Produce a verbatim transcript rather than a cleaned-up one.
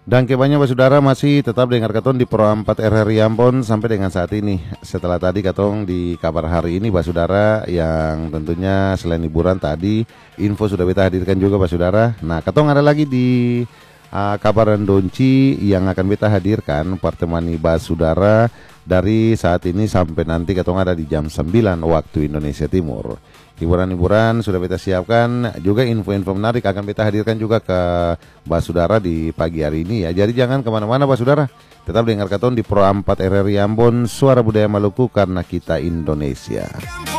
Dan kebanyakan saudara masih tetap dengar Katong di Pro empat R R I Ambon sampai dengan saat ini. Setelah tadi Katong di kabar hari ini Pak Saudara, yang tentunya selain hiburan tadi, info sudah kita hadirkan juga Pak Saudara. Nah, Katong ada lagi di uh, kabar Donci yang akan kita hadirkan pertemuan Pak Saudara dari saat ini sampai nanti Katong ada di jam sembilan waktu Indonesia Timur. Hiburan-hiburan sudah kita siapkan, juga info-info menarik akan kita hadirkan juga ke Mbak Saudara di pagi hari ini ya. Jadi jangan kemana-mana Mbak Saudara, tetap dengar Katong di Pro empat R R I Ambon, Suara Budaya Maluku karena kita Indonesia.